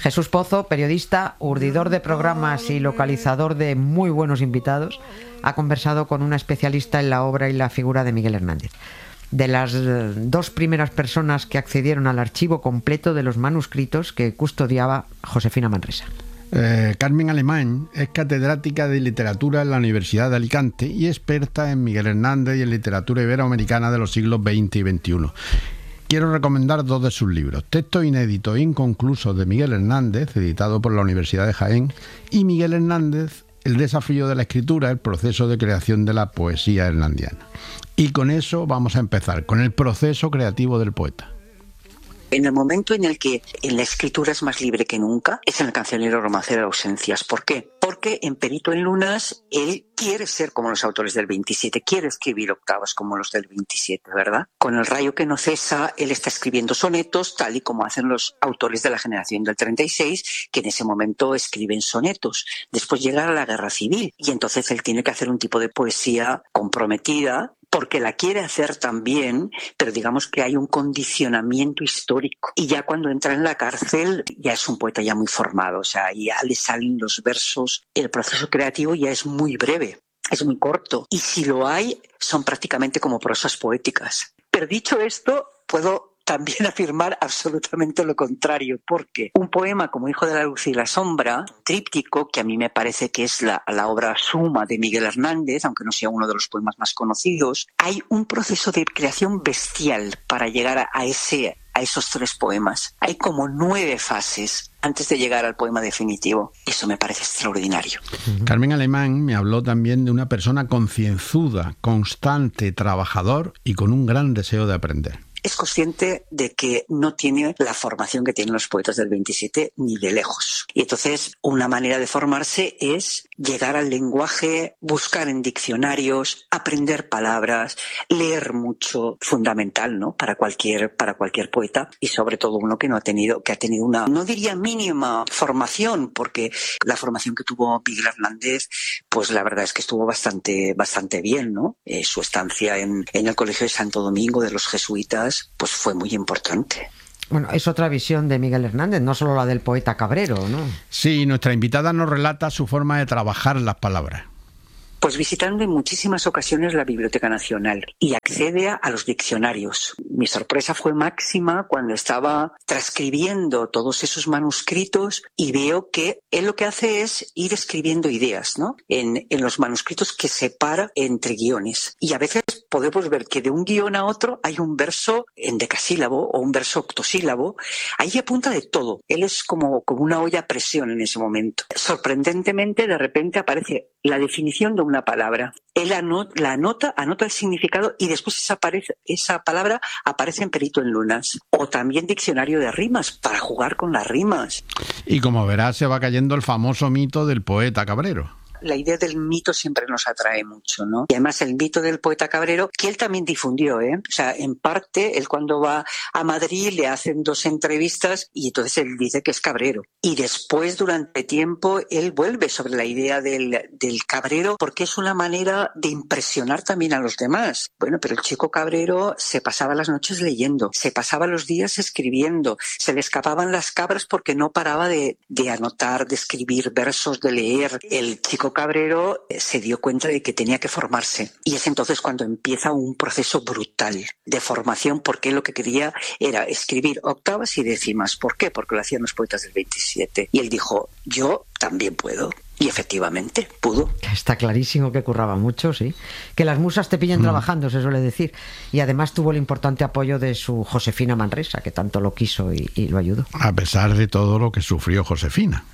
Jesús Pozo, periodista, urdidor de programas y localizador de muy buenos invitados, ha conversado con una especialista en la obra y la figura de Miguel Hernández. De las dos primeras personas que accedieron al archivo completo de los manuscritos que custodiaba Josefina Manresa. Carmen Alemán es catedrática de literatura en la Universidad de Alicante y experta en Miguel Hernández y en literatura iberoamericana de los siglos XX y XXI. Quiero recomendar dos de sus libros: Textos inéditos e inconclusos de Miguel Hernández, editado por la Universidad de Jaén, y Miguel Hernández, El desafío de la escritura, el proceso de creación de la poesía hernandiana. Y con eso vamos a empezar, con el proceso creativo del poeta. En el momento en el que en la escritura es más libre que nunca, es en el cancionero Romancero de Ausencias. ¿Por qué? Porque en Perito en Lunas él quiere ser como los autores del 27, quiere escribir octavas como los del 27, ¿verdad? Con El rayo que no cesa, él está escribiendo sonetos, tal y como hacen los autores de la generación del 36, que en ese momento escriben sonetos. Después llega la Guerra Civil y entonces él tiene que hacer un tipo de poesía comprometida, porque la quiere hacer también, pero digamos que hay un condicionamiento histórico. Y ya cuando entra en la cárcel ya es un poeta ya muy formado, o sea, ya le salen los versos. El proceso creativo ya es muy breve, es muy corto. Y si lo hay, son prácticamente como prosas poéticas. Pero dicho esto, puedo también afirmar absolutamente lo contrario, porque un poema como Hijo de la luz y la sombra, tríptico, que a mí me parece que es la obra suma de Miguel Hernández, aunque no sea uno de los poemas más conocidos, hay un proceso de creación bestial para llegar a esos tres poemas. Hay como 9 fases antes de llegar al poema definitivo. Eso me parece extraordinario. Carmen Alemán me habló también de una persona concienzuda, constante, trabajador y con un gran deseo de aprender. Es consciente de que no tiene la formación que tienen los poetas del 27 ni de lejos. Y entonces una manera de formarse es llegar al lenguaje, buscar en diccionarios, aprender palabras, leer mucho, fundamental, ¿no? Para cualquier poeta, y sobre todo uno que ha tenido una, no diría mínima formación, porque la formación que tuvo Miguel Hernández, pues la verdad es que estuvo bastante bien, ¿no? Su estancia en el Colegio de Santo Domingo de los jesuitas pues fue muy importante. Bueno, es otra visión de Miguel Hernández, no solo la del poeta Cabrero, ¿no? Sí, nuestra invitada nos relata su forma de trabajar las palabras. Pues visitando en muchísimas ocasiones la Biblioteca Nacional y accede a los diccionarios. Mi sorpresa fue máxima cuando estaba transcribiendo todos esos manuscritos y veo que él lo que hace es ir escribiendo ideas, ¿no? En los manuscritos que separa entre guiones. Y a veces podemos ver que de un guión a otro hay un verso endecasílabo o un verso octosílabo. Ahí apunta de todo. Él es como una olla a presión en ese momento. Sorprendentemente, de repente aparece la definición de una palabra. Él anota el significado y después esa palabra aparece en Perito en Lunas. O también diccionario de rimas, para jugar con las rimas. Y como verás, se va cayendo el famoso mito del poeta Cabrero. La idea del mito siempre nos atrae mucho, ¿no? Y además el mito del poeta Cabrero, que él también difundió, ¿eh? O sea, en parte, él cuando va a Madrid le hacen 2 entrevistas y entonces él dice que es cabrero. Y después, durante tiempo, él vuelve sobre la idea del cabrero porque es una manera de impresionar también a los demás. Bueno, pero el chico cabrero se pasaba las noches leyendo, se pasaba los días escribiendo, se le escapaban las cabras porque no paraba de anotar, de escribir versos, de leer. El chico Cabrero se dio cuenta de que tenía que formarse y es entonces cuando empieza un proceso brutal de formación, porque lo que quería era escribir octavas y décimas. ¿Por qué? Porque lo hacían los poetas del 27 y él dijo, yo también puedo. Y efectivamente pudo. Está clarísimo que curraba mucho, sí. Que las musas te pillen trabajando, se suele decir. Y además tuvo el importante apoyo de su Josefina Manresa, que tanto lo quiso y lo ayudó. A pesar de todo lo que sufrió Josefina.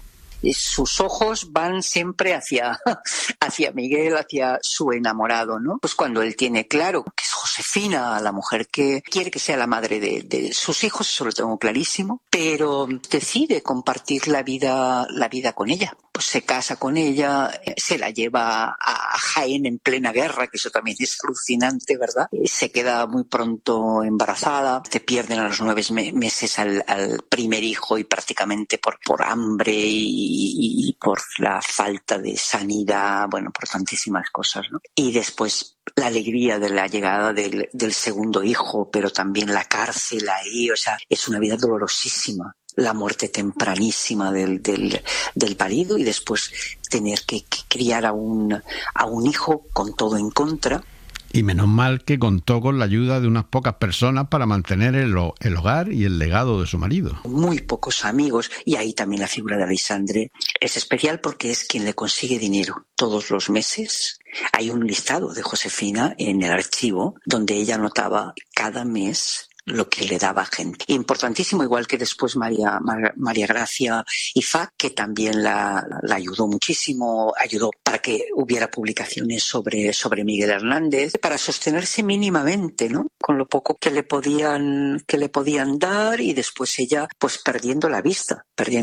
Sus ojos van siempre hacia Miguel, hacia su enamorado, ¿no? Pues cuando él tiene claro que es Josefina, la mujer que quiere que sea la madre de sus hijos, eso lo tengo clarísimo, pero decide compartir la vida con ella. Pues se casa con ella, se la lleva a Jaén en plena guerra, que eso también es alucinante, ¿verdad? Se queda muy pronto embarazada, se pierden a los 9 meses al primer hijo y prácticamente por hambre y por la falta de sanidad, bueno, por tantísimas cosas, ¿no? Y después la alegría de la llegada del segundo hijo, pero también la cárcel ahí, o sea, es una vida dolorosísima. la muerte tempranísima del marido y después tener que criar a un hijo con todo en contra. Y menos mal que contó con la ayuda de unas pocas personas para mantener el hogar y el legado de su marido. Muy pocos amigos, y ahí también la figura de Alexandre es especial porque es quien le consigue dinero todos los meses. Hay un listado de Josefina en el archivo donde ella anotaba cada mes lo que le daba gente. Importantísimo, igual que después María Gracia Ifá, que también la ayudó muchísimo, ayudó para que hubiera publicaciones sobre Miguel Hernández, para sostenerse mínimamente, ¿no? Con lo poco que le podían dar, y después ella pues perdiendo la vista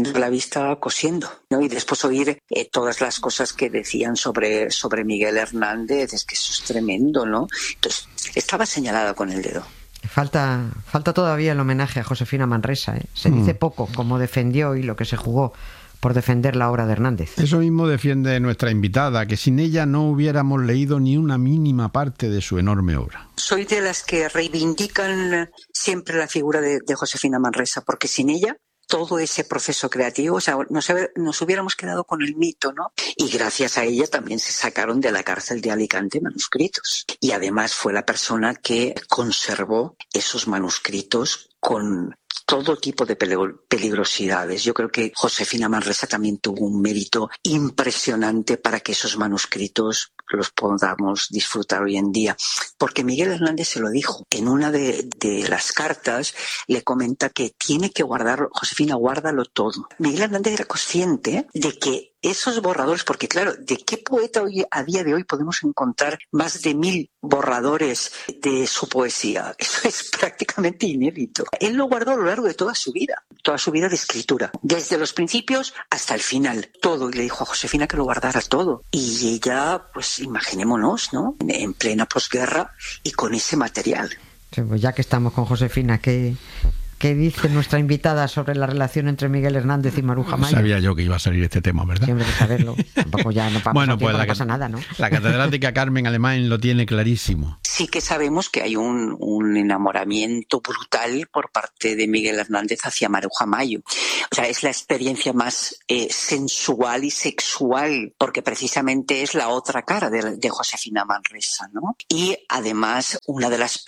cosiendo, ¿no? Y después oír todas las cosas que decían sobre Miguel Hernández, es que eso es tremendo, ¿no? Entonces, estaba señalada con el dedo. Falta todavía el homenaje a Josefina Manresa, ¿eh? Se dice poco cómo defendió y lo que se jugó por defender la obra de Hernández. Eso mismo defiende nuestra invitada, que sin ella no hubiéramos leído ni una mínima parte de su enorme obra. Soy de las que reivindican siempre la figura de Josefina Manresa, porque sin ella todo ese proceso creativo, o sea, nos hubiéramos quedado con el mito, ¿no? Y gracias a ella también se sacaron de la cárcel de Alicante manuscritos. Y además fue la persona que conservó esos manuscritos con todo tipo de peligrosidades. Yo creo que Josefina Manresa también tuvo un mérito impresionante para que esos manuscritos los podamos disfrutar hoy en día. Porque Miguel Hernández se lo dijo. En una de las cartas le comenta que tiene que guardarlo. Josefina, guárdalo todo. Miguel Hernández era consciente de que esos borradores, porque claro, ¿de qué poeta hoy, a día de hoy, podemos encontrar más de 1000 borradores de su poesía? Eso es prácticamente inédito. Él lo guardó a lo largo de toda su vida de escritura, desde los principios hasta el final, todo, y le dijo a Josefina que lo guardara todo. Y ella, pues imaginémonos, ¿no? En plena posguerra y con ese material. Sí, pues ya que estamos con Josefina, ¿qué dice nuestra invitada sobre la relación entre Miguel Hernández y Maruja Mayo? Sabía yo que iba a salir este tema, ¿verdad? Siempre de saberlo. Tampoco ya no pasa, bueno, pues no pasa nada, ¿no? La catedrática Carmen Alemán lo tiene clarísimo. Sí que sabemos que hay un enamoramiento brutal por parte de Miguel Hernández hacia Maruja Mayo. O sea, es la experiencia más sensual y sexual, porque precisamente es la otra cara de Josefina Manresa, ¿no? Y además una de las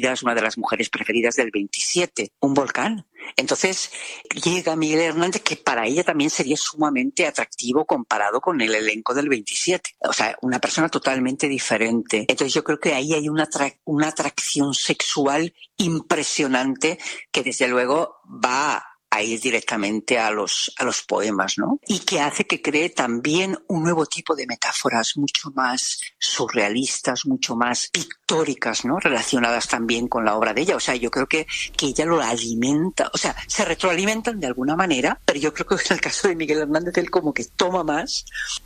mujeres preferidas del 27, un volcán. Entonces llega Miguel Hernández, que para ella también sería sumamente atractivo comparado con el elenco del 27. O sea, una persona totalmente diferente. Entonces yo creo que ahí hay una atracción sexual impresionante que desde luego va a ir directamente a los poemas, ¿no? Y que hace que cree también un nuevo tipo de metáforas mucho más surrealistas, mucho más pictóricas, ¿no? Relacionadas también con la obra de ella. O sea, yo creo que ella lo alimenta, o sea, se retroalimentan de alguna manera, pero yo creo que en el caso de Miguel Hernández él como que toma más.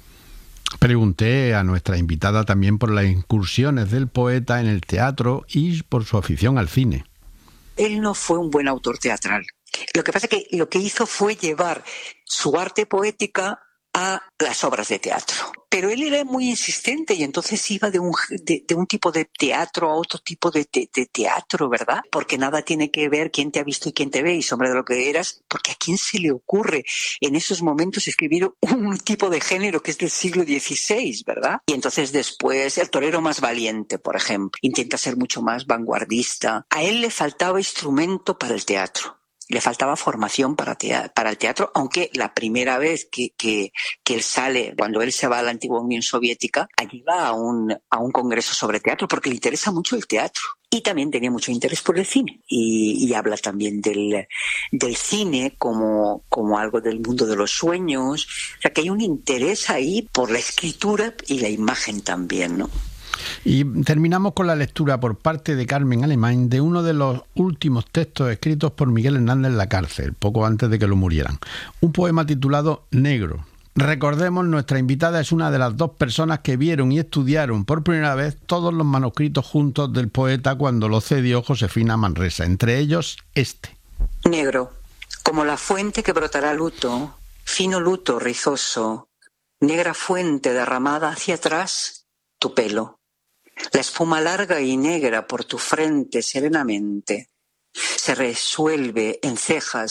Pregunté a nuestra invitada también por las incursiones del poeta en el teatro y por su afición al cine. Él no fue un buen autor teatral. Lo que pasa es que lo que hizo fue llevar su arte poética a las obras de teatro. Pero él era muy insistente y entonces iba de un tipo de teatro a otro tipo de teatro, ¿verdad? Porque nada tiene que ver quién te ha visto y quién te ve y sombra de lo que eras, porque ¿a quién se le ocurre en esos momentos escribir un tipo de género que es del siglo XVI, ¿verdad? Y entonces después El torero más valiente, por ejemplo, intenta ser mucho más vanguardista. A él le faltaba instrumento para el teatro. Le faltaba formación para el teatro, aunque la primera vez que él sale, cuando él se va a la antigua Unión Soviética, allí va a un congreso sobre teatro porque le interesa mucho el teatro. Y también tenía mucho interés por el cine. Y habla también del cine como algo del mundo de los sueños. O sea, que hay un interés ahí por la escritura y la imagen también, ¿no? Y terminamos con la lectura por parte de Carmen Alemán de uno de los últimos textos escritos por Miguel Hernández en la cárcel, poco antes de que lo murieran. Un poema titulado Negro. Recordemos, nuestra invitada es una de las 2 personas que vieron y estudiaron por primera vez todos los manuscritos juntos del poeta cuando lo cedió Josefina Manresa, entre ellos este. Negro, como la fuente que brotará luto, fino luto rizoso, negra fuente derramada hacia atrás, tu pelo. La espuma larga y negra por tu frente serenamente se resuelve en cejas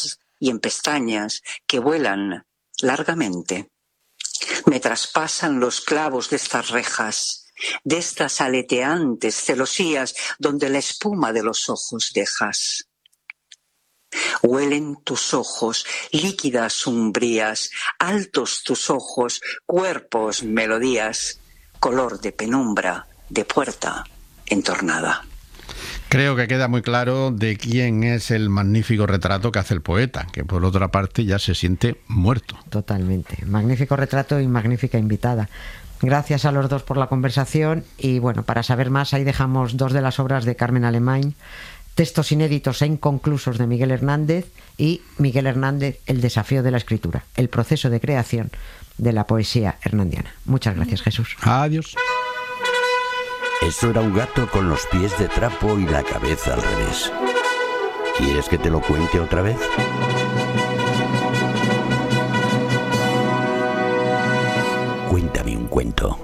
y en pestañas que vuelan largamente. Me traspasan los clavos de estas rejas, de estas aleteantes celosías donde la espuma de los ojos dejas. Huelen tus ojos, líquidas umbrías, altos tus ojos, cuerpos, melodías, color de penumbra, de puerta entornada. Creo que queda muy claro de quién es el magnífico retrato que hace el poeta, que por otra parte ya se siente muerto. Totalmente. Magnífico retrato y magnífica invitada. Gracias a los dos por la conversación y bueno, para saber más ahí dejamos dos de las obras de Carmen Alemany, Textos inéditos e inconclusos de Miguel Hernández y Miguel Hernández, El desafío de la escritura, el proceso de creación de la poesía hernandiana. Muchas gracias, Jesús. Adiós. Eso era un gato con los pies de trapo y la cabeza al revés. ¿Quieres que te lo cuente otra vez? Cuéntame un cuento.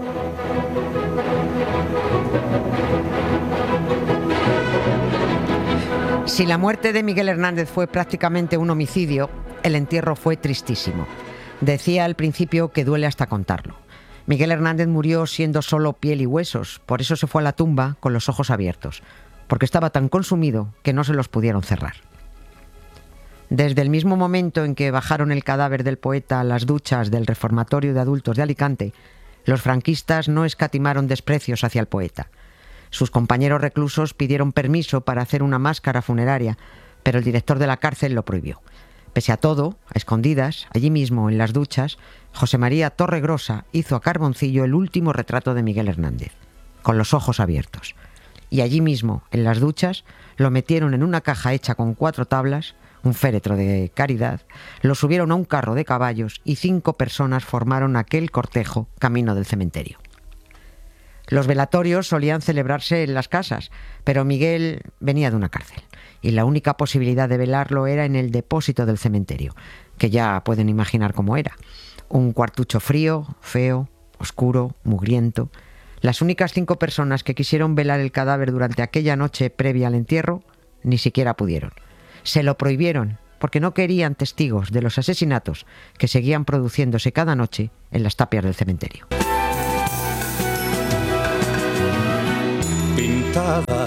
Si la muerte de Miguel Hernández fue prácticamente un homicidio, el entierro fue tristísimo. Decía al principio que duele hasta contarlo. Miguel Hernández murió siendo solo piel y huesos, por eso se fue a la tumba con los ojos abiertos, porque estaba tan consumido que no se los pudieron cerrar. Desde el mismo momento en que bajaron el cadáver del poeta a las duchas del Reformatorio de Adultos de Alicante, los franquistas no escatimaron desprecios hacia el poeta. Sus compañeros reclusos pidieron permiso para hacer una máscara funeraria, pero el director de la cárcel lo prohibió. Pese a todo, a escondidas, allí mismo en las duchas, José María Torregrosa hizo a carboncillo el último retrato de Miguel Hernández, con los ojos abiertos. Y allí mismo, en las duchas, lo metieron en una caja hecha con 4 tablas, un féretro de caridad, lo subieron a un carro de caballos y 5 personas formaron aquel cortejo camino del cementerio. Los velatorios solían celebrarse en las casas, pero Miguel venía de una cárcel y la única posibilidad de velarlo era en el depósito del cementerio, que ya pueden imaginar cómo era. Un cuartucho frío, feo, oscuro, mugriento. Las únicas 5 personas que quisieron velar el cadáver durante aquella noche previa al entierro ni siquiera pudieron. Se lo prohibieron porque no querían testigos de los asesinatos que seguían produciéndose cada noche en las tapias del cementerio. Pintada